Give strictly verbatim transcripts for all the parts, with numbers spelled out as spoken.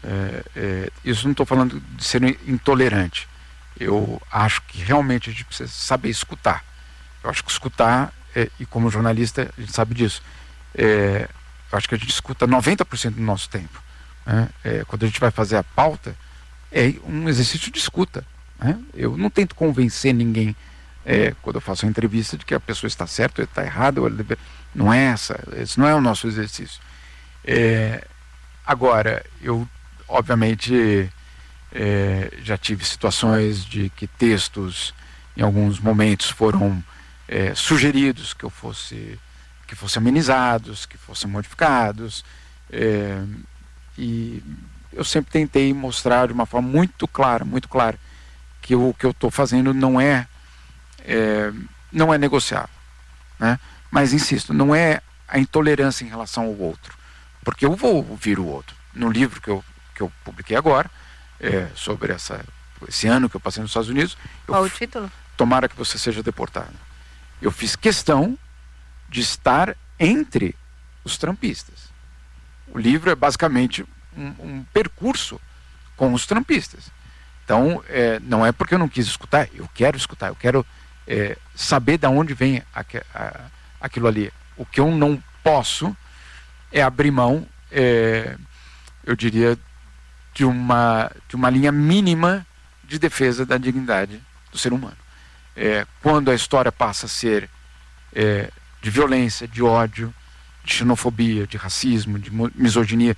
É, é, isso não estou falando de ser intolerante. Eu acho que realmente a gente precisa saber escutar. Eu acho que escutar, é, e como jornalista a gente sabe disso, é, eu acho que a gente escuta noventa por cento do nosso tempo, né? É, quando a gente vai fazer a pauta, é um exercício de escuta, né? Eu não tento convencer ninguém, é, quando eu faço uma entrevista, de que a pessoa está certa ou está errada. Não é essa, esse não é o nosso exercício. É, agora, eu obviamente é, já tive situações de que textos em alguns momentos foram é, sugeridos que eu fosse que fossem amenizados, que fossem modificados, é, e eu sempre tentei mostrar de uma forma muito clara, muito clara, que o que eu estou fazendo não é, é não é negociável, né? Mas insisto, não é a intolerância em relação ao outro, porque eu vou ouvir o outro. No livro que eu que eu publiquei agora, é, sobre essa, esse ano que eu passei nos Estados Unidos. Qual o título? Tomara que você seja deportado. Eu fiz questão de estar entre os trumpistas. O livro é basicamente um, um percurso com os trumpistas. Então, é, não é porque eu não quis escutar, eu quero escutar, eu quero é, saber de onde vem aqu, a, aquilo ali. O que eu não posso é abrir mão, é, eu diria, de uma, de uma linha mínima de defesa da dignidade do ser humano. É, quando a história passa a ser é, de violência, de ódio, de xenofobia, de racismo, de misoginia,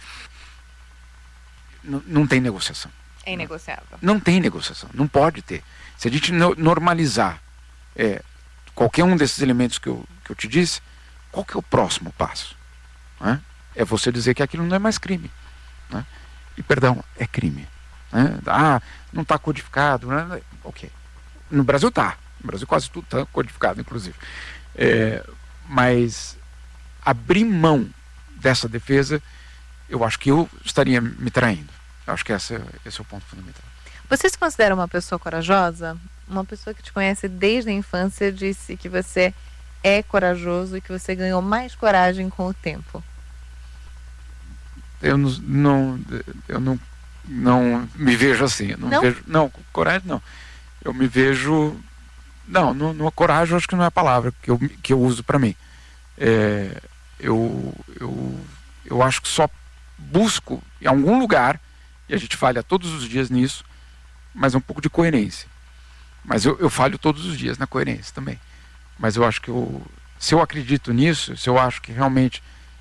não tem negociação. É inegociável. Não, não tem negociação, não pode ter. Se a gente no, normalizar é, qualquer um desses elementos que eu, que eu te disse, qual que é o próximo passo? Né? É você dizer que aquilo não é mais crime, né? E, perdão, é crime, né? Ah, não está codificado, né? Ok. No Brasil está. No Brasil quase tudo está codificado, inclusive. É, mas abrir mão dessa defesa, eu acho que eu estaria me traindo. Eu acho que esse, esse é o ponto fundamental. Você se considera uma pessoa corajosa? Uma pessoa que te conhece desde a infância disse que você é corajoso e que você ganhou mais coragem com o tempo. Eu não, não, eu não, não me vejo assim. Eu não, não? Vejo, não, coragem não. Eu me vejo... Não, no, no coragem eu acho que não é a palavra que eu, que eu uso para mim. É, eu, eu, eu acho que só busco em algum lugar, e a gente falha todos os dias nisso, mas é um pouco de coerência. Mas eu, eu falho todos os dias na coerência também. Mas eu acho que eu, se eu acredito nisso, se eu acho que realmente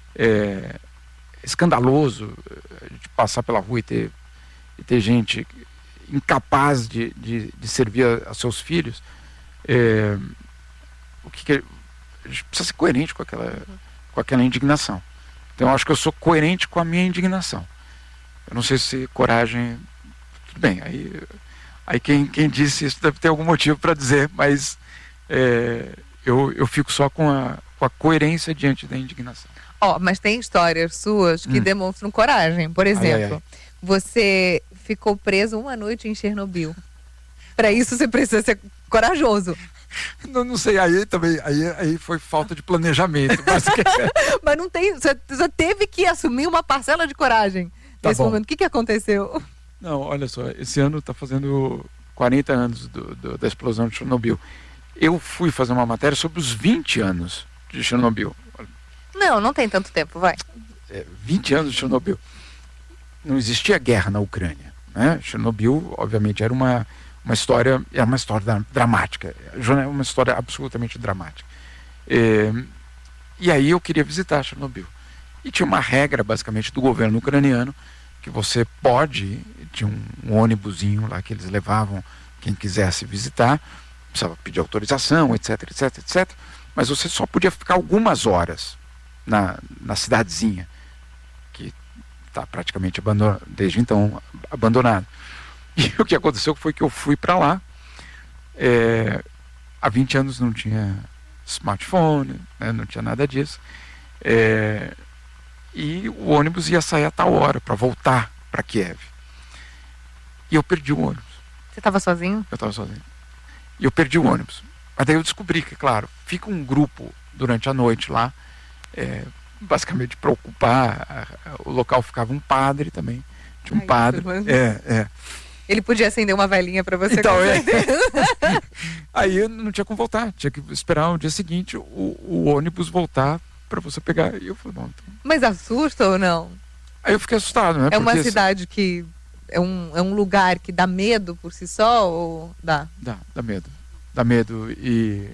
é escandaloso a gente passar pela rua e ter, e ter gente incapaz de, de, de servir a, a seus filhos, é, o que, que a gente precisa ser coerente com aquela, com aquela indignação. Então eu acho que eu sou coerente com a minha indignação. Eu não sei se coragem, tudo bem, aí, aí quem, quem disse isso deve ter algum motivo para dizer, mas é, eu, eu fico só com a, com a coerência diante da indignação. Ó, oh, mas tem histórias suas que hum. demonstram coragem. Por exemplo, ai, ai, ai. Você ficou preso uma noite em Chernobyl. Para isso você precisa ser corajoso. Não, não sei, aí também, aí, aí foi falta de planejamento. Mas, mas não tem, você, você teve que assumir uma parcela de coragem tá nesse bom. momento. O que, que aconteceu? Não, olha só, esse ano está fazendo quarenta anos do, do, da explosão de Chernobyl. Eu fui fazer uma matéria sobre os vinte anos de Chernobyl. Não, não tem tanto tempo, vai. É, vinte anos de Chernobyl. Não existia guerra na Ucrânia, né? Chernobyl, obviamente, era uma, uma história, era uma história dramática, uma história absolutamente dramática. É, e aí eu queria visitar Chernobyl. E tinha uma regra, basicamente, do governo ucraniano, que você pode, tinha um, um ônibusinho lá que eles levavam quem quisesse visitar, precisava pedir autorização, etc, etc, etcétera. Mas você só podia ficar algumas horas na, na cidadezinha, que está praticamente abandonada, desde então abandonada. E o que aconteceu foi que eu fui para lá, é, há vinte anos não tinha smartphone, né, não tinha nada disso, é, e o ônibus ia sair a tal hora para voltar para Kiev. E eu perdi o ônibus. Você estava sozinho? Eu estava sozinho. E eu perdi o ônibus. Mas daí eu descobri que, claro, fica um grupo durante a noite lá, é, basicamente para ocupar a, a, o local ficava um padre também, Tinha um Ai, padre. mas... É, é. Ele podia acender uma velhinha para você. Então, é. Aí eu não tinha como voltar. Tinha que esperar o dia seguinte o, o ônibus voltar para você pegar. E eu falei, bom, então... Mas assusta ou não? Aí eu fiquei assustado, né? É uma Porque, cidade que... É um, é um lugar que dá medo por si só ou dá? Dá, dá medo. Dá medo e...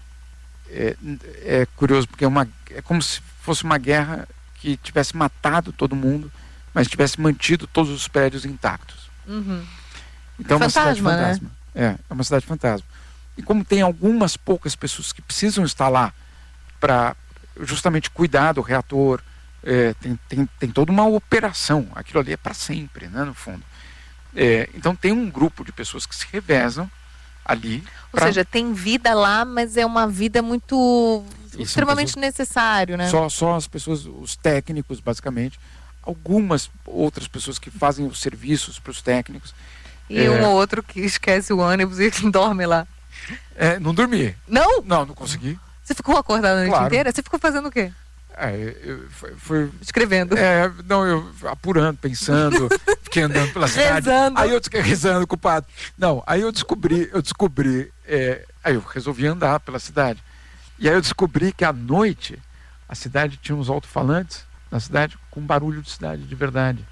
É, é curioso porque é, uma, é como se fosse uma guerra que tivesse matado todo mundo, mas tivesse mantido todos os prédios intactos. Uhum. Então é uma cidade Fantasma, né? fantasma. É, é uma cidade fantasma. E como tem algumas poucas pessoas que precisam estar lá para justamente cuidar do reator, é, tem, tem, tem toda uma operação. Aquilo ali é para sempre, né, no fundo. É, então tem um grupo de pessoas que se revezam ali. Ou pra... seja, tem vida lá, mas é uma vida muito Isso, extremamente pessoas... necessário, né? Só, só as pessoas, os técnicos, basicamente. Algumas outras pessoas que fazem os serviços para os técnicos. E é... um ou outro que esquece o ônibus e dorme lá. É, não dormi. Não? Não, não consegui. Você ficou acordado a noite Claro. inteira? Você ficou fazendo o quê? É, eu, foi, foi... Escrevendo. É, não, eu apurando, pensando, fiquei andando pela cidade. Rezando. Aí eu fiquei rezando com o padre. Não, aí eu descobri, eu descobri, é, aí eu resolvi andar pela cidade. E aí eu descobri que à noite a cidade tinha uns alto-falantes na cidade com barulho de cidade de verdade.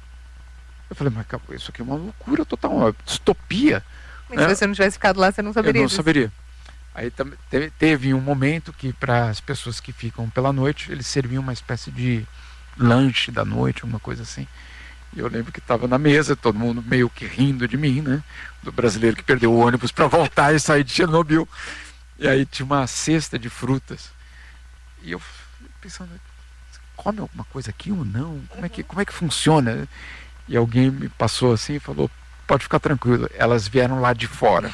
Eu falei, mas isso aqui é uma loucura total, uma distopia. Mas né? se você não tivesse ficado lá, você não saberia Eu não disso. saberia. Aí teve, teve um momento que para as pessoas que ficam pela noite, eles serviam uma espécie de lanche da noite, uma coisa assim. E eu lembro que estava na mesa, todo mundo meio que rindo de mim, né? Do brasileiro que perdeu o ônibus para voltar e sair de Chernobyl. E aí tinha uma cesta de frutas. E eu pensando, come alguma coisa aqui ou não? Como é que, como é que funciona? E alguém me passou assim e falou, pode ficar tranquilo, elas vieram lá de fora.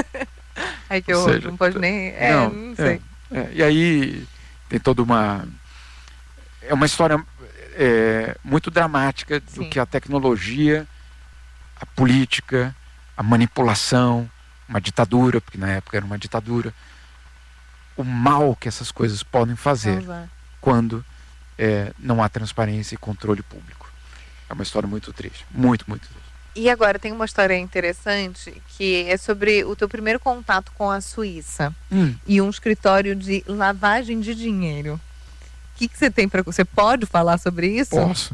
Ai, que horror, não pode nem... É, não, não sei. É, é, e aí tem toda uma... É uma história é, muito dramática do Sim. que a tecnologia, a política, a manipulação, uma ditadura, porque na época era uma ditadura, o mal que essas coisas podem fazer quando é, não há transparência e controle público. É uma história muito triste, muito, muito triste. E agora tem uma história interessante que é sobre o teu primeiro contato com a Suíça hum. e um escritório de lavagem de dinheiro. O que, que você tem para... Você pode falar sobre isso? Posso.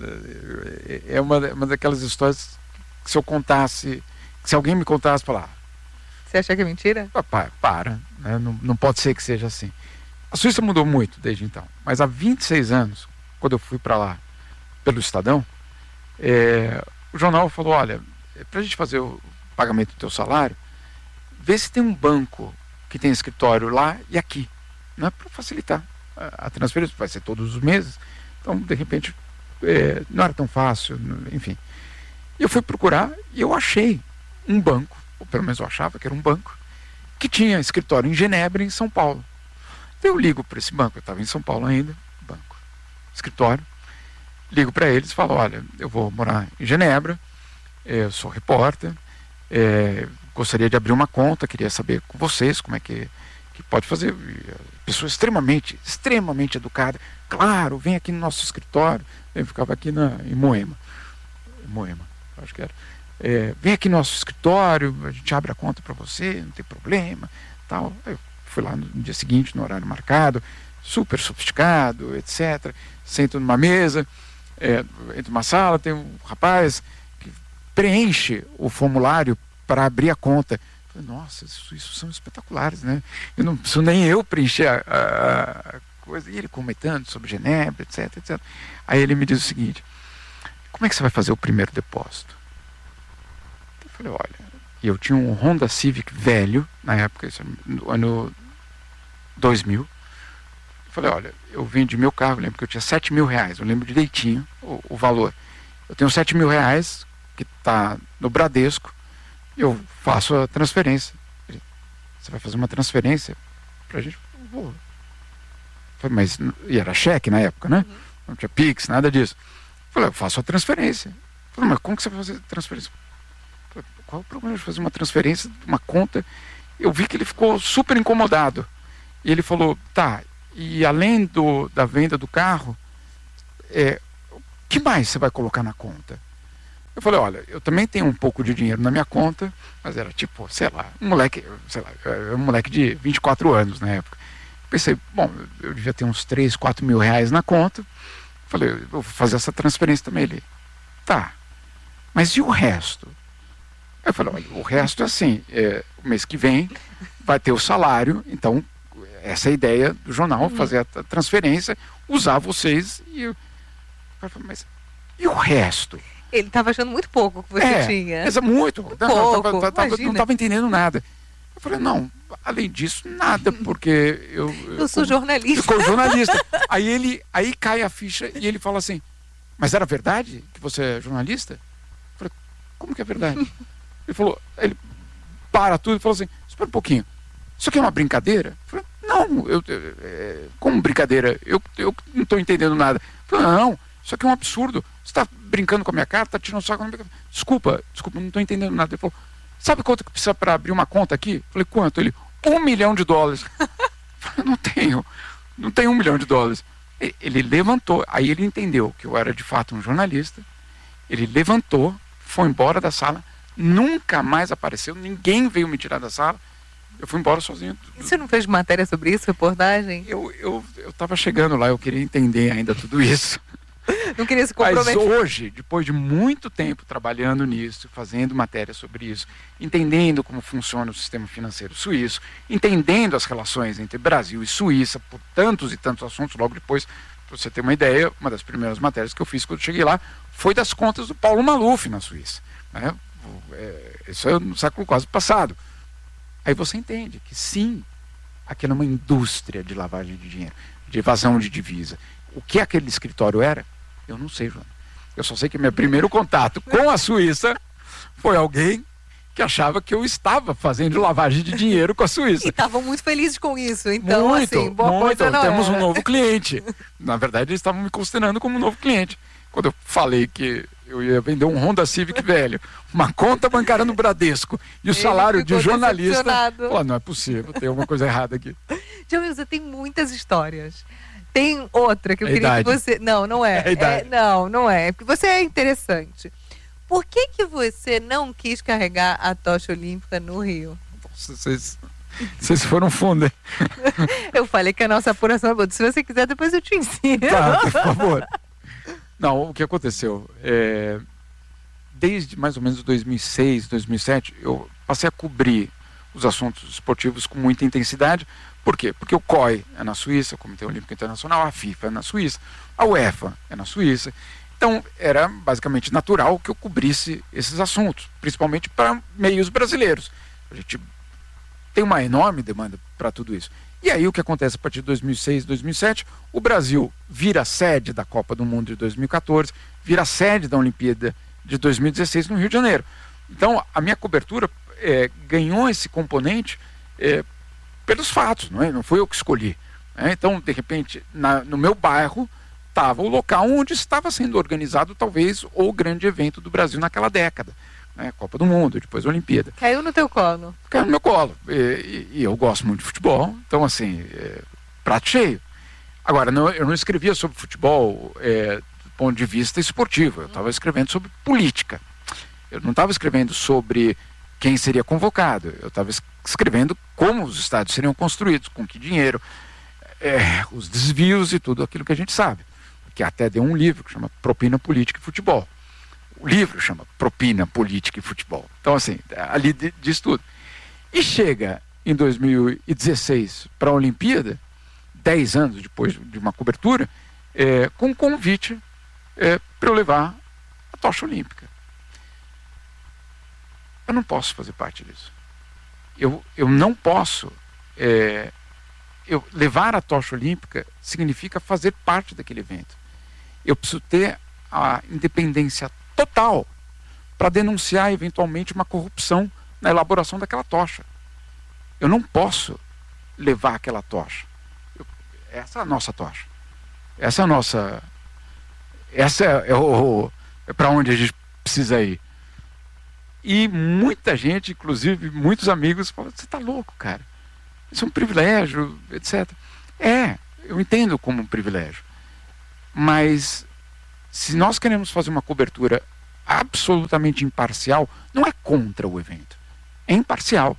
É uma, uma daquelas histórias que se eu contasse, que se alguém me contasse, falar... Você acha que é mentira? Para, para né? não, não pode ser que seja assim. A Suíça mudou muito desde então, mas há vinte e seis anos, quando eu fui para lá pelo Estadão, é, o jornal falou, olha, para a gente fazer o pagamento do teu salário, vê se tem um banco que tem escritório lá e aqui, né, para facilitar a, a transferência, vai ser todos os meses, então de repente é, não era tão fácil, enfim. E eu fui procurar e eu achei um banco, ou pelo menos eu achava que era um banco, que tinha escritório em Genebra e em São Paulo. Então eu ligo para esse banco, eu estava em São Paulo ainda, banco, escritório, ligo para eles e falo, olha, eu vou morar em Genebra, eu sou repórter, é, gostaria de abrir uma conta, queria saber com vocês como é que, que pode fazer. Pessoa extremamente, extremamente educada, claro, vem aqui no nosso escritório, eu ficava aqui na, em Moema, Moema, acho que era, é, vem aqui no nosso escritório, a gente abre a conta para você, não tem problema, tal. Eu fui lá no dia seguinte, no horário marcado, super sofisticado, etcétera. Sento numa mesa, é, entre uma sala, tem um rapaz que preenche o formulário para abrir a conta. Eu falei, nossa, isso, isso são espetaculares, né? Eu não preciso nem eu preencher a, a, a coisa. E ele comentando sobre Genebra, etc, etcétera. Aí ele me diz o seguinte, como é que você vai fazer o primeiro depósito? Eu falei, olha, eu tinha um Honda Civic velho, na época, isso, no ano dois mil. Eu falei, olha, eu vendi meu carro, eu lembro que eu tinha sete mil reais, eu lembro direitinho o, o valor. Eu tenho sete mil reais, que está no Bradesco, e eu faço a transferência. Você vai fazer uma transferência pra gente? Eu vou. Eu falei, mas, e era cheque na época, né? Uhum. Não tinha Pix, nada disso. Eu falei, eu faço a transferência. Eu falei, mas como que você vai fazer a transferência? Eu falei, qual é o problema de fazer uma transferência de uma conta? Eu vi que ele ficou super incomodado. E ele falou, tá, e além do, da venda do carro, é, o que mais você vai colocar na conta? Eu falei, olha, eu também tenho um pouco de dinheiro na minha conta, mas era tipo, sei lá, um moleque, sei lá, um moleque de vinte e quatro anos na época. Pensei, bom, eu devia ter uns três, quatro mil reais na conta. Falei, eu vou fazer essa transferência também. Ele, tá, mas e o resto? Eu falei, olha, o resto é assim, é, o mês que vem vai ter o salário, então essa é a ideia do jornal, uhum. fazer a transferência, usar vocês e eu falei, mas e o resto? Ele estava achando muito pouco que você é, tinha. É, muito. muito não, pouco, tava, tava, não estava entendendo nada. Eu falei, não, além disso, nada, porque eu... Eu, eu sou como, jornalista. Ficou jornalista. Aí, ele, aí cai a ficha e ele fala assim, mas era verdade que você é jornalista? Eu falei, como que é verdade? Ele falou, ele para tudo e falou assim, espera um pouquinho, isso aqui é uma brincadeira? Eu falei, não, eu, eu, como brincadeira? Eu, eu não estou entendendo nada. Eu falei, não, isso aqui é um absurdo. Você está brincando com a minha cara, está tirando saco na minha cara. Desculpa, desculpa, não estou entendendo nada. Ele falou, sabe quanto que precisa para abrir uma conta aqui? Eu falei, quanto? Ele, um milhão de dólares. Eu falei, não tenho, não tenho um milhão de dólares. Ele levantou, aí ele entendeu que eu era de fato um jornalista. Ele levantou, foi embora da sala, nunca mais apareceu, ninguém veio me tirar da sala. Eu fui embora sozinho. E você não fez matéria sobre isso, reportagem? Eu eu eu estava chegando lá, eu queria entender ainda tudo isso. Não queria se comprometer. Mas hoje, depois de muito tempo trabalhando nisso, fazendo matéria sobre isso, entendendo como funciona o sistema financeiro suíço, entendendo as relações entre Brasil e Suíça, por tantos e tantos assuntos, logo depois, para você ter uma ideia, uma das primeiras matérias que eu fiz quando eu cheguei lá foi das contas do Paulo Maluf na Suíça. Né? Isso é no século quase passado. Aí você entende que sim, aquilo é uma indústria de lavagem de dinheiro, de evasão de divisa. O que aquele escritório era? Eu não sei, João. Eu só sei que meu primeiro contato com a Suíça foi alguém que achava que eu estava fazendo lavagem de dinheiro com a Suíça. E estavam muito felizes com isso, então, muito, assim, boa muito. coisa não Temos era. um novo cliente. Na verdade, eles estavam me considerando como um novo cliente. Quando eu falei que eu ia vender um Honda Civic velho, uma conta bancária no Bradesco e o Ele salário de jornalista, decepcionado. não é possível, tem alguma coisa errada aqui. Jamilza, tem muitas histórias. Tem outra que eu É queria idade. que você... Não, não é. É idade. É, não, não é. Porque você é interessante. Por que que você não quis carregar a tocha olímpica no Rio? Nossa, vocês, vocês foram fundo, hein? Eu falei que a nossa apuração é boa. Se você quiser, depois eu te ensino. Tá, por favor. Não, o que aconteceu? É, desde mais ou menos dois mil e seis, dois mil e sete, eu passei a cobrir os assuntos esportivos com muita intensidade. Por quê? Porque o C O I é na Suíça, o Comitê Olímpico Internacional, a FIFA é na Suíça, a UEFA é na Suíça. Então, era basicamente natural que eu cobrisse esses assuntos, principalmente para meios brasileiros. A gente tem uma enorme demanda para tudo isso. E aí o que acontece a partir de dois mil e seis, dois mil e sete, o Brasil vira sede da Copa do Mundo de dois mil e quatorze, vira sede da Olimpíada de dois mil e dezesseis no Rio de Janeiro. Então, a minha cobertura é, ganhou esse componente é, pelos fatos, não é? Não foi eu que escolhi. Né? Então, de repente, na, no meu bairro, estava o local onde estava sendo organizado talvez o grande evento do Brasil naquela década. Né? Copa do Mundo, depois a Olimpíada. Caiu no teu colo. Caiu no meu colo. E, e, e eu gosto muito de futebol, então assim, é, prato cheio. Agora, não, eu não escrevia sobre futebol é, do ponto de vista esportivo, eu estava escrevendo sobre política. Eu não estava escrevendo sobre quem seria convocado, eu estava escrevendo como os estádios seriam construídos, com que dinheiro, é, os desvios e tudo aquilo que a gente sabe. Que até deu um livro que chama Propina, Política e Futebol. O livro chama Propina, Política e Futebol. Então, assim, ali diz tudo. E chega em dois mil e dezesseis para a Olimpíada, dez anos depois de uma cobertura, é, com um convite é, para eu levar a tocha olímpica. Eu não posso fazer parte disso. Eu, eu não posso... É, eu, levar a tocha olímpica significa fazer parte daquele evento. Eu preciso ter a independência total para denunciar eventualmente uma corrupção na elaboração daquela tocha. Eu não posso levar aquela tocha. Eu, essa é a nossa tocha. Essa é a nossa... Essa é, é, o, é para onde a gente precisa ir. E muita gente, inclusive muitos amigos, falam, você está louco, cara. Isso é um privilégio, etcétera. É, eu entendo como um privilégio. Mas, se nós queremos fazer uma cobertura absolutamente imparcial, não é contra o evento, é imparcial.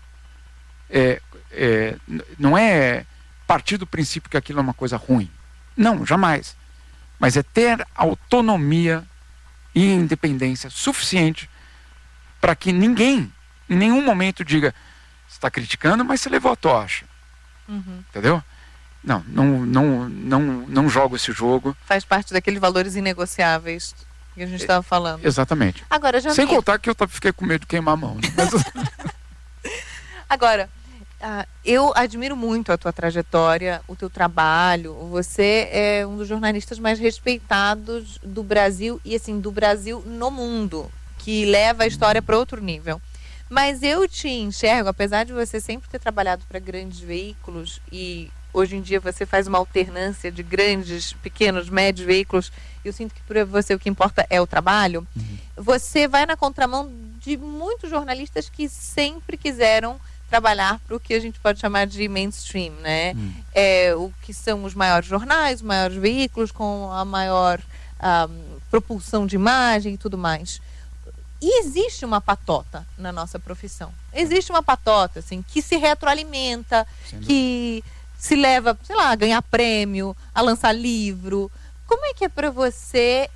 É, é, não é partir do princípio que aquilo é uma coisa ruim. Não, jamais. Mas é ter autonomia e independência suficiente para que ninguém, em nenhum momento, diga: você está criticando, mas você levou a tocha. Uhum. Entendeu? Não, não, não, não, não jogo esse jogo. Faz parte daqueles valores inegociáveis que a gente estava falando. Exatamente. Agora, já Sem me... contar que eu fiquei com medo de queimar a mão. Né? Mas... Agora, uh, eu admiro muito a tua trajetória, o teu trabalho. Você é um dos jornalistas mais respeitados do Brasil e, assim, do Brasil no mundo, que leva a história para outro nível. Mas eu te enxergo, apesar de você sempre ter trabalhado para grandes veículos e hoje em dia você faz uma alternância de grandes, pequenos, médios veículos, eu sinto que para você o que importa é o trabalho. Uhum. Você vai na contramão de muitos jornalistas que sempre quiseram trabalhar para o que a gente pode chamar de mainstream, né? Uhum. É, o que são os maiores jornais, os maiores veículos com a maior um, propulsão de imagem e tudo mais. E existe uma patota na nossa profissão. Existe uma patota, assim, que se retroalimenta, que se leva, sei lá, a ganhar prêmio, a lançar livro. Como é que é para você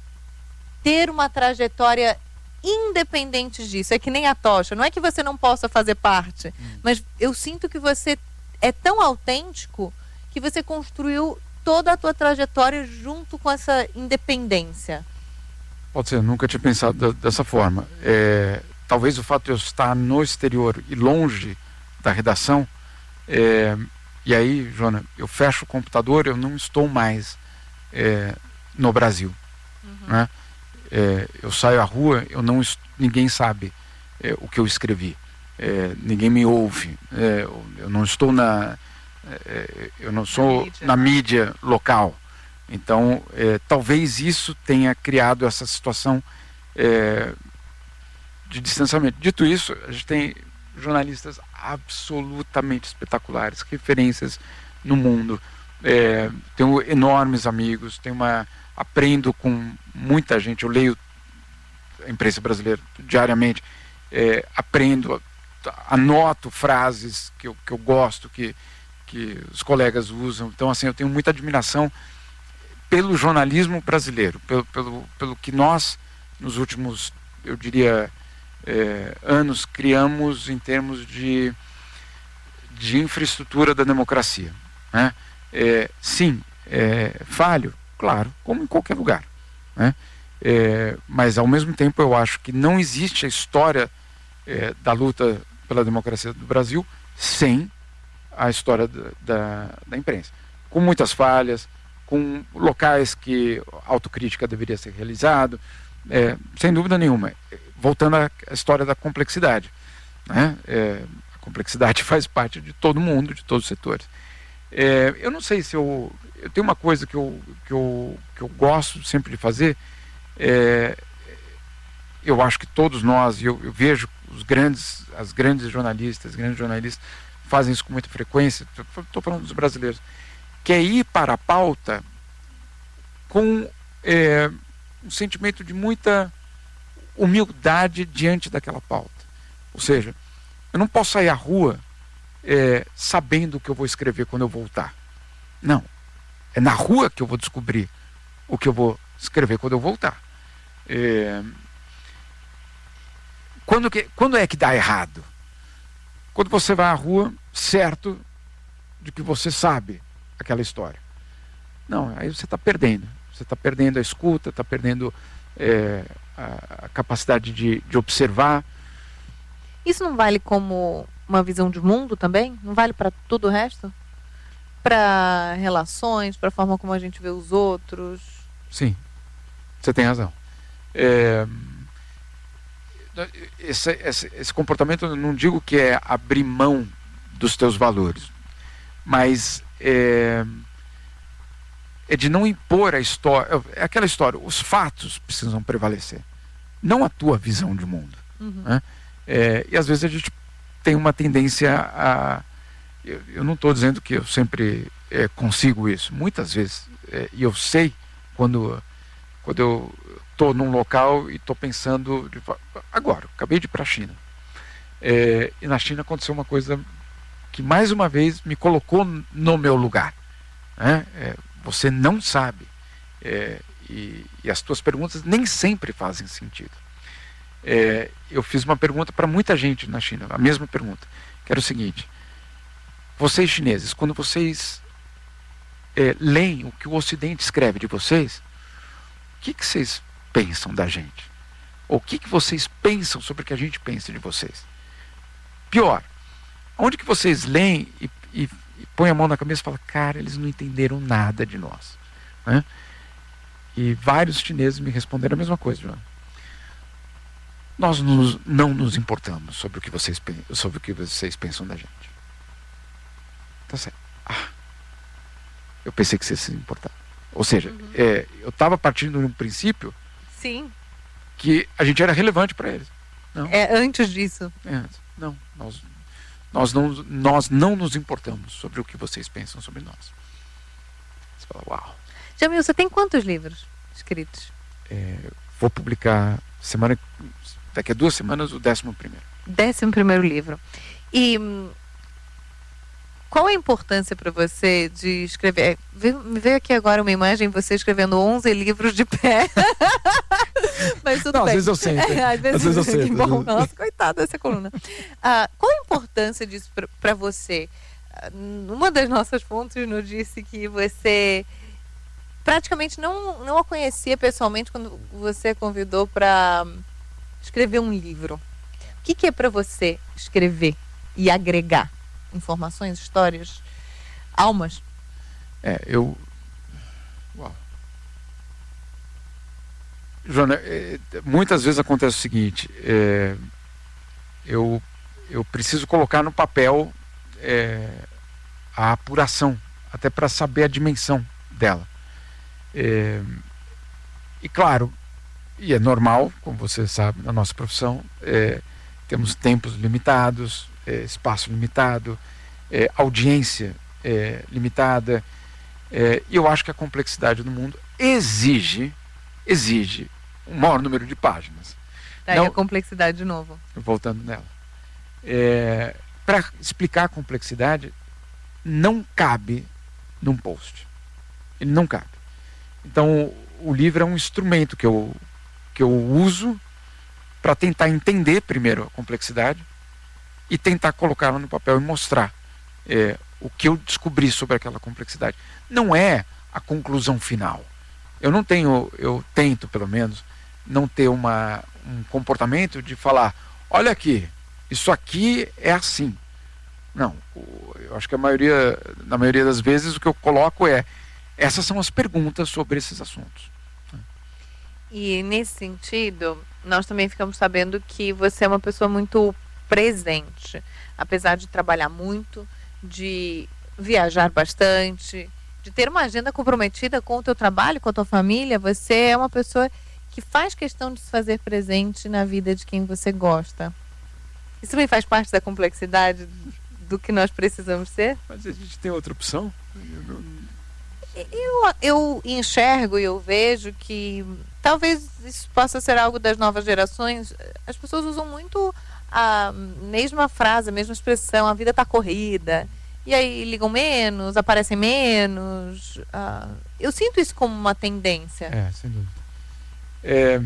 ter uma trajetória independente disso? É que nem a tocha. Não é que você não possa fazer parte, hum. mas eu sinto que você é tão autêntico que você construiu toda a tua trajetória junto com essa independência. Pode ser, eu nunca tinha pensado dessa forma. É, talvez o fato de eu estar no exterior e longe da redação, é, e aí, Joana, eu fecho o computador, eu não estou mais é, no Brasil. Uhum. Né? É, eu saio à rua, eu não, ninguém sabe é, o que eu escrevi. É, ninguém me ouve. É, eu não estou na, é, eu não sou na mídia, na mídia local. Então, é, talvez isso tenha criado essa situação é, de distanciamento. Dito isso, a gente tem jornalistas absolutamente espetaculares, referências no mundo. É, tenho enormes amigos, tenho uma, aprendo com muita gente, eu leio a imprensa brasileira diariamente, é, aprendo, anoto frases que eu, que eu gosto, que, que os colegas usam. Então, assim, eu tenho muita admiração pelo jornalismo brasileiro, pelo, pelo, pelo que nós, nos últimos, eu diria, é, anos, criamos em termos de, de infraestrutura da democracia. Né? É, sim, é, falho, claro, como em qualquer lugar. Né? É, mas, ao mesmo tempo, eu acho que não existe a história é, da luta pela democracia do Brasil sem a história da, da, da imprensa. Com muitas falhas, com locais que autocrítica deveria ser realizado, é, sem dúvida nenhuma. Voltando à história da complexidade. Né? É, a complexidade faz parte de todo mundo, de todos os setores. É, eu não sei se eu... Eu tenho uma coisa que eu, que eu, que eu gosto sempre de fazer. É, eu acho que todos nós, eu, eu vejo os grandes, as grandes jornalistas, grandes jornalistas fazem isso com muita frequência, estou falando dos brasileiros, que é ir para a pauta com é, um sentimento de muita humildade diante daquela pauta. Ou seja, eu não posso sair à rua é, sabendo o que eu vou escrever quando eu voltar. Não. É na rua que eu vou descobrir o que eu vou escrever quando eu voltar. É, quando, que, quando é que dá errado? Quando você vai à rua certo de que você sabe aquela história. Não, aí você está perdendo. Você está perdendo a escuta, está perdendo é, a, a capacidade de, de observar. Isso não vale como uma visão de mundo também? Não vale para tudo o resto? Para relações, para a forma como a gente vê os outros? Sim, você tem razão. É, esse, esse, esse comportamento, eu não digo que é abrir mão dos teus valores, mas é, é de não impor a história. É aquela história, os fatos precisam prevalecer, não a tua visão de mundo. Uhum. Né? É, e às vezes a gente tem uma tendência a... Eu, eu não estou dizendo que eu sempre é, consigo isso. Muitas vezes, é, e eu sei quando quando eu estou num local e estou pensando, de, agora, eu acabei de ir para a China. É, e na China aconteceu uma coisa que mais uma vez me colocou no meu lugar. Né? É, você não sabe. É, e, e as tuas perguntas nem sempre fazem sentido. É, eu fiz uma pergunta para muita gente na China, a mesma pergunta, que era o seguinte: vocês chineses, quando vocês é, leem o que o Ocidente escreve de vocês, o que, que vocês pensam da gente? Ou o que, que vocês pensam sobre o que a gente pensa de vocês? Pior, onde que vocês leem e, e, e põem a mão na cabeça e falam, cara, eles não entenderam nada de nós, né? E vários chineses me responderam a mesma coisa, João. Nós nos, não nos importamos sobre o que vocês, sobre o que vocês pensam da gente. Tá certo. Ah, eu pensei que vocês se importavam. Ou seja, uhum. é, eu estava partindo de um princípio Sim. que a gente era relevante para eles. Não. É antes disso. É, não, nós, nós não, nós não nos importamos sobre o que vocês pensam sobre nós. Você fala, uau. Jamil, você tem quantos livros escritos? É, vou publicar semana, daqui a duas semanas o décimo primeiro. Décimo primeiro livro. E qual a importância para você de escrever? Me veio aqui agora uma imagem de você escrevendo onze livros de pé. Mas tudo não, bem. Às vezes eu sento. É, às vezes, às vezes eu sento. Bom, nossa, coitada dessa coluna. Ah, qual a importância disso para você? Uma das nossas fontes nos disse que você praticamente não, não a conhecia pessoalmente quando você a convidou para escrever um livro. O que, que é para você escrever e agregar informações, histórias, almas? É, eu... Uau. Joana, é, muitas vezes acontece o seguinte, é, eu, eu preciso colocar no papel é, a apuração, até para saber a dimensão dela. É, e claro, e é normal, como você sabe, na nossa profissão, é, temos tempos limitados, é, espaço limitado, é, audiência é, limitada, é, e eu acho que a complexidade do mundo exige, exige um maior número de páginas. Daí Não, a complexidade de novo. Voltando nela. É, para explicar a complexidade, não cabe num post. Ele não cabe. Então, o livro é um instrumento que eu, que eu uso para tentar entender primeiro a complexidade e tentar colocá-la no papel e mostrar é, o que eu descobri sobre aquela complexidade. Não é a conclusão final. Eu não tenho, eu tento pelo menos, não ter uma, um comportamento de falar, olha aqui, isso aqui é assim. Não, eu acho que a maioria, na maioria das vezes o que eu coloco é, essas são as perguntas sobre esses assuntos. E nesse sentido, nós também ficamos sabendo que você é uma pessoa muito presente, apesar de trabalhar muito, de viajar bastante, de ter uma agenda comprometida com o teu trabalho, com a tua família. Você é uma pessoa que faz questão de se fazer presente na vida de quem você gosta. Isso também faz parte da complexidade do que nós precisamos ser? Mas a gente tem outra opção? Eu, não... eu, eu enxergo e eu vejo que talvez isso possa ser algo das novas gerações. As pessoas usam muito a mesma frase, a mesma expressão, a vida está corrida. E aí ligam menos, aparecem menos. Uh, eu sinto isso como uma tendência. É, sem dúvida. É,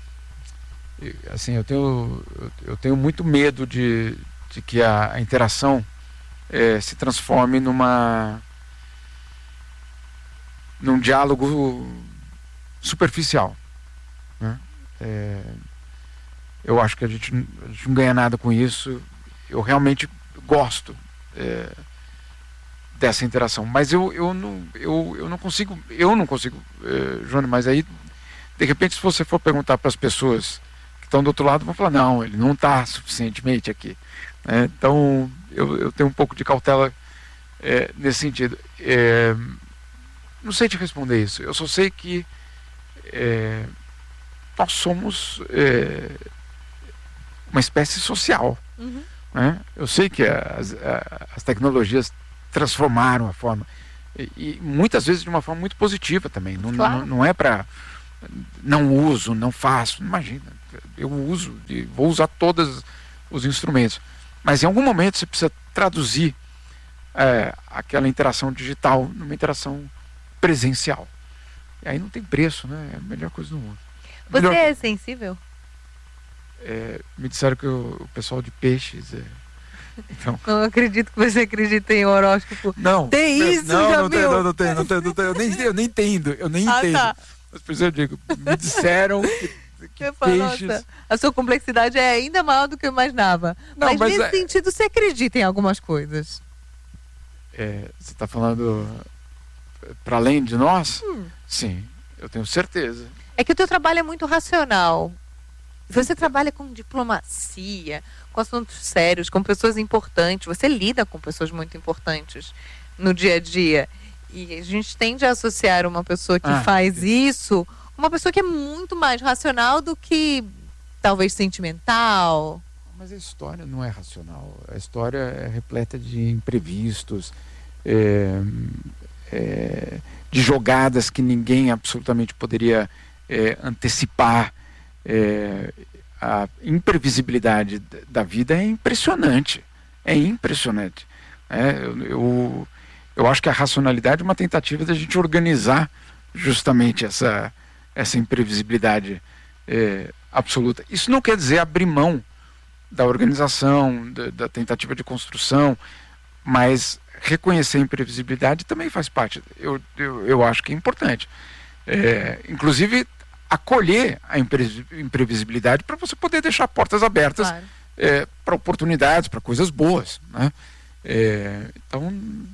assim, eu tenho, eu tenho muito medo de, de que a, a interação é, se transforme numa num diálogo superficial, né? É, eu acho que a gente, a gente não ganha nada com isso. Eu realmente gosto é, dessa interação, mas eu, eu, não, eu, eu não consigo, eu não consigo, é, Joana, mas aí, de repente, se você for perguntar para as pessoas que estão do outro lado, vão falar, não, ele não está suficientemente aqui. É, então, eu, eu tenho um pouco de cautela é, nesse sentido. É, não sei te responder isso. Eu só sei que é, nós somos é, uma espécie social. Uhum. Né? Eu sei que as, as tecnologias transformaram a forma, e, e muitas vezes de uma forma muito positiva também. Não, claro. não, não é para não uso, não faço. Imagina, eu uso, vou usar todos os instrumentos. Mas em algum momento você precisa traduzir é, aquela interação digital numa interação presencial. E aí não tem preço, né? É a melhor coisa do mundo. Você melhor... é sensível? É, me disseram que o, o pessoal de peixes é... Então... Não acredito que você acredita em horóscopo. Não. Tem isso, não, já não, viu? Não, não tem, não tem, não tem. Eu nem, eu nem entendo, eu nem Ah, entendo. tá. Mas por isso eu digo, me disseram que, que Eu falo, peixes... nossa, a sua complexidade é ainda maior do que eu imaginava. Não, mas, mas nesse é... sentido, você acredita em algumas coisas? É, você está falando para além de nós? Hum. Sim, eu tenho certeza. É que o teu trabalho é muito racional. Você trabalha com diplomacia, com assuntos sérios, com pessoas importantes. Você lida com pessoas muito importantes no dia a dia. E a gente tende a associar uma pessoa que ah, faz isso, uma pessoa que é muito mais racional do que talvez sentimental. Mas a história não é racional. A história é repleta de imprevistos, é, é, de jogadas que ninguém absolutamente poderia é, antecipar. É, a imprevisibilidade da vida é impressionante. É impressionante. É, eu, eu, eu acho que a racionalidade é uma tentativa da gente organizar justamente essa, essa imprevisibilidade é, absoluta. Isso não quer dizer abrir mão da organização, da, da tentativa de construção, mas reconhecer a imprevisibilidade também faz parte. Eu, eu, eu acho que é importante. É, inclusive, acolher a imprevisibilidade para você poder deixar portas abertas claro. é, para oportunidades, para coisas boas. Né? É, então,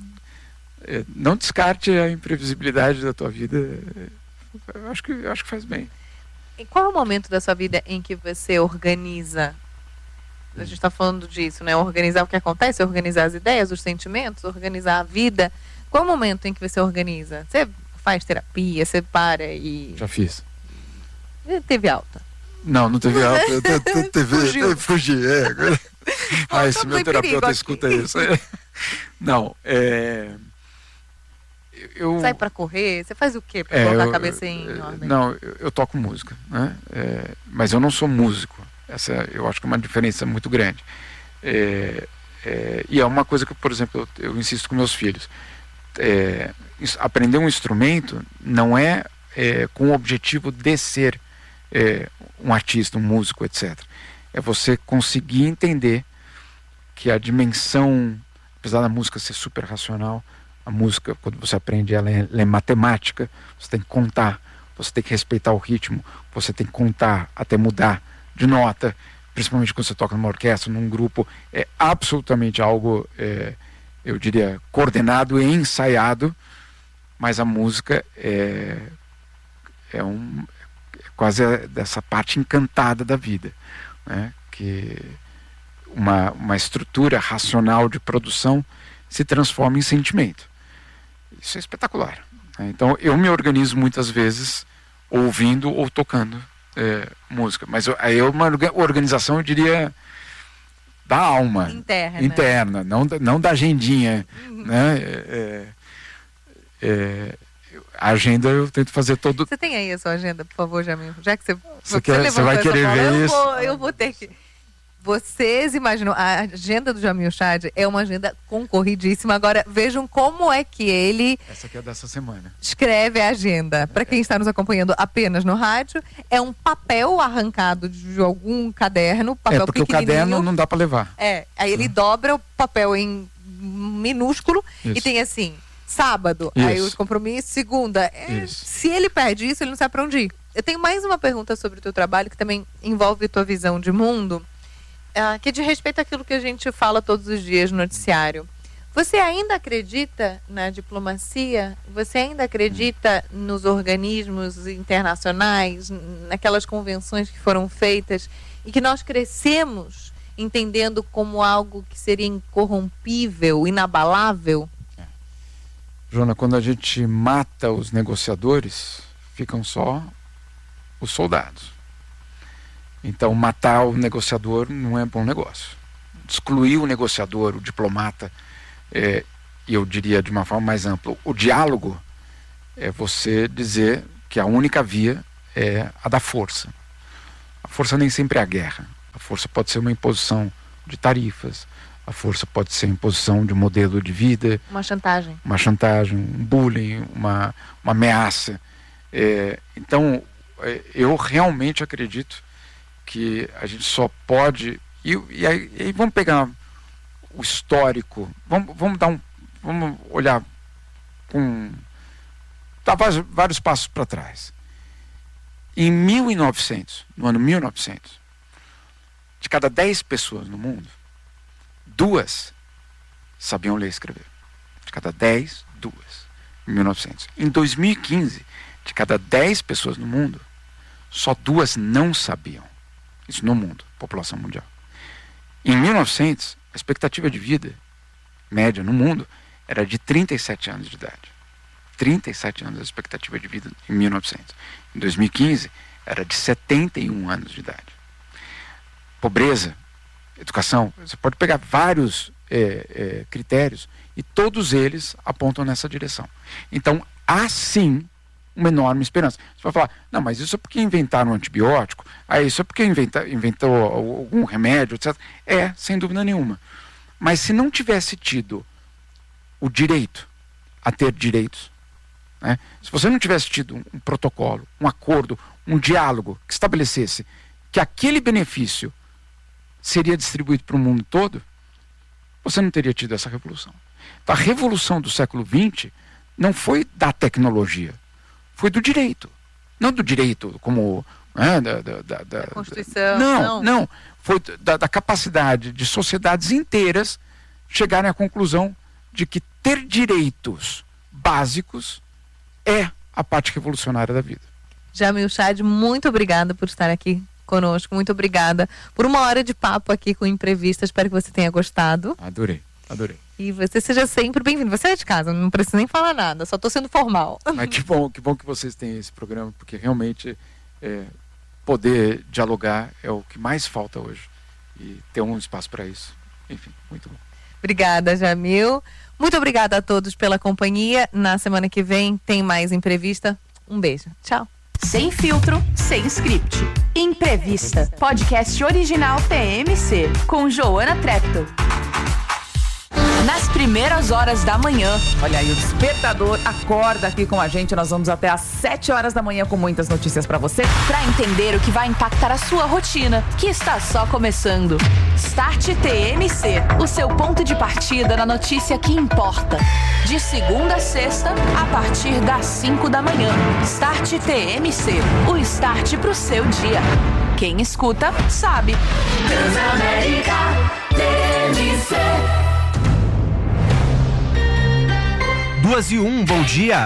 é, não descarte a imprevisibilidade da tua vida. Eu acho que, eu acho que faz bem. E qual é o momento da sua vida em que você organiza? A gente está falando disso, né? Organizar o que acontece, organizar as ideias, os sentimentos, organizar a vida. Qual é o momento em que você organiza? Você faz terapia, você para e... Já fiz. Teve alta? Não, não teve alta. Eu, eu, eu, teve, Fugiu. Eu fugi, é. Ah, esse meu terapeuta escuta isso. Não, é... Eu... Sai pra correr? Você faz o quê pra é, colocar eu, a cabeça em ordem? Não, eu, eu toco música, né? É, mas eu não sou músico. Essa eu acho que é uma diferença muito grande. É, é, e é uma coisa que, por exemplo, eu, eu insisto com meus filhos. É, aprender um instrumento não é, é com o objetivo de ser é, um artista, um músico, etcétera. É você conseguir entender que a dimensão, apesar da música ser super racional, a música, quando você aprende, ela é, ela é matemática. Você tem que contar, você tem que respeitar o ritmo, você tem que contar até mudar de nota, principalmente quando você toca numa orquestra, num grupo. É absolutamente algo, é, eu diria, coordenado e ensaiado, mas a música é, é, um, é quase dessa parte encantada da vida, né? Que uma, uma estrutura racional de produção se transforma em sentimento. Isso é espetacular. Né? Então eu me organizo muitas vezes ouvindo ou tocando é, música, mas aí é uma organização, eu diria, da alma interna, interna, não, não da agendinha. Uhum. Né? É, é, a agenda eu tento fazer todo. Você tem aí a sua agenda, por favor, Jamil? Já que você, você, você, quer, você vai querer bola, ver eu isso? Vou, eu vou ter que. Vocês imaginam, a agenda do Jamil Chad é uma agenda concorridíssima. Agora, vejam como é que ele... Essa aqui é dessa semana. Escreve a agenda. Para quem está nos acompanhando apenas no rádio, é um papel arrancado de algum caderno, papel é, porque o caderno não dá para levar. É, aí ele dobra o papel em minúsculo. Isso. E tem assim, sábado, isso. Aí o compromisso, segunda. É, se ele perde isso, ele não sabe para onde ir. Eu tenho mais uma pergunta sobre o teu trabalho, que também envolve a tua visão de mundo. Uh, que diz respeito àquilo que a gente fala todos os dias no noticiário. Você ainda acredita na diplomacia? Você ainda acredita nos organismos internacionais, naquelas convenções que foram feitas e que nós crescemos entendendo como algo que seria incorrompível, inabalável? Joana, quando a gente mata os negociadores, ficam só os soldados. Então, matar o negociador não é bom negócio. Excluir o negociador, o diplomata, é, e eu diria de uma forma mais ampla, o diálogo é você dizer que a única via é a da força. A força nem sempre é a guerra. A força pode ser uma imposição de tarifas, a força pode ser a imposição de um modelo de vida. Uma chantagem. Uma chantagem, um bullying, uma, uma ameaça. É, então, é, eu realmente acredito que a gente só pode... E, e, aí, e aí vamos pegar o histórico, vamos, vamos dar um... Vamos olhar com... Dar vários, vários passos para trás. Em mil e novecentos, no ano mil e novecentos, de cada dez pessoas no mundo, duas sabiam ler e escrever. De cada dez, duas. Em mil e novecentos. Em dois mil e quinze, de cada dez pessoas no mundo, só duas não sabiam. Isso no mundo, população mundial. Em mil e novecentos, a expectativa de vida média no mundo era de trinta e sete anos de idade. trinta e sete anos a expectativa de vida em mil e novecentos. Em dois mil e quinze, era de setenta e um anos de idade. Pobreza, educação, você pode pegar vários é, é, critérios e todos eles apontam nessa direção. Então, há sim uma enorme esperança. Você vai falar, não, mas isso é porque inventaram um antibiótico, ah, isso é porque inventa, inventou algum remédio, etcétera. É, sem dúvida nenhuma. Mas se não tivesse tido o direito a ter direitos, né? Se você não tivesse tido um, um protocolo, um acordo, um diálogo que estabelecesse que aquele benefício seria distribuído para o mundo todo, você não teria tido essa revolução. Então, a revolução do século vinte não foi da tecnologia, foi do direito. Não do direito como... Né, da, da, da, da Constituição. Não, não, não. Foi da, da capacidade de sociedades inteiras chegarem à conclusão de que ter direitos básicos é a parte revolucionária da vida. Jamil Chad, muito obrigada por estar aqui conosco, muito obrigada por uma hora de papo aqui com o Imprevista, espero que você tenha gostado. Adorei, adorei. E você seja sempre bem-vindo, você é de casa, não precisa nem falar nada, só estou sendo formal. Mas que bom, que bom que vocês têm esse programa, porque realmente é, poder dialogar é o que mais falta hoje, e ter um espaço para isso, enfim, muito bom. Obrigada, Jamil. Muito obrigada a todos pela companhia. Na semana que vem tem mais Imprevista. Um beijo. Tchau. Sem filtro, sem script. Imprevista. Podcast original T M C. Com Joana Treptow. Nas primeiras horas da manhã. Olha aí, o despertador acorda aqui com a gente. Nós vamos até às sete horas da manhã com muitas notícias pra você. Pra entender o que vai impactar a sua rotina, que está só começando. Start T M C, o seu ponto de partida na notícia que importa. De segunda a sexta, a partir das cinco da manhã. Start T M C, o start pro seu dia. Quem escuta, sabe. Transamérica T M C. Duas e um, bom dia.